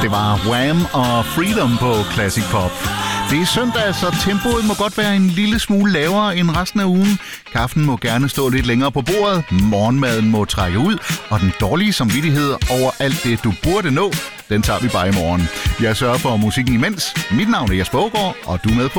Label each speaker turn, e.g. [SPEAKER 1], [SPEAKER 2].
[SPEAKER 1] Det var Wham og Freedom på Classic Pop. Det er søndag, så tempoet må godt være en lille smule lavere end resten af ugen. Kaffen må gerne stå lidt længere på bordet, morgenmaden må trække ud, og den dårlige samvittighed over alt det, du burde nå, den tager vi bare i morgen. Jeg sørger for musikken imens. Mit navn er Jesper Aagaard, og du er med på